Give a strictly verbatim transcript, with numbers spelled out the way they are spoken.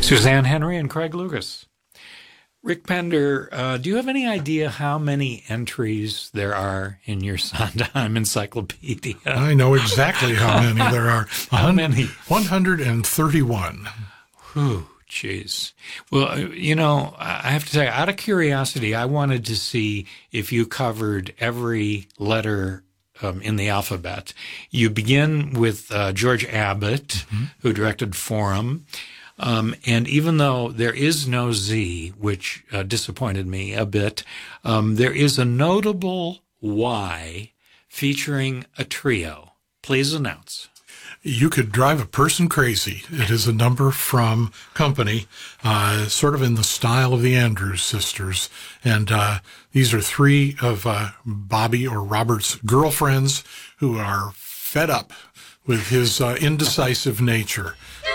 Suzanne Henry and Craig Lucas. Rick Pender, uh, do you have any idea how many entries there are in your Sondheim encyclopedia? I know exactly how many there are. How many? one hundred thirty-one. Whew, jeez. Well, you know, I have to say, out of curiosity, I wanted to see if you covered every letter um, in the alphabet. You begin with uh, George Abbott, mm-hmm. who directed Forum. Um, and even though there is no Z, which uh, disappointed me a bit, um, there is a notable Y featuring a trio. Please announce. You could drive a person crazy. It is a number from Company, uh, sort of in the style of the Andrews Sisters. And uh, these are three of uh, Bobby or Robert's girlfriends who are fed up with his uh, indecisive nature.